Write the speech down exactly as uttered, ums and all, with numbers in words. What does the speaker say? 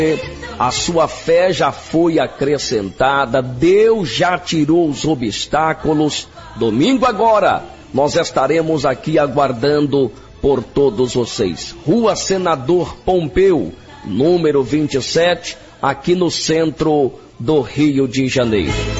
A sua fé já foi acrescentada, Deus já tirou os obstáculos. Domingo agora, nós estaremos aqui aguardando por todos vocês. Rua Senador Pompeu, número vinte e sete, aqui no centro do Rio de Janeiro.